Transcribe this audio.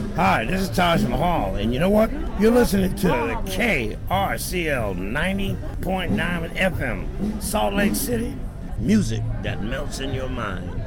Hi, this is Taj Mahal, and you know what? You're listening to the KRCL 90.9 FM, Salt Lake City. Music that melts in your mind.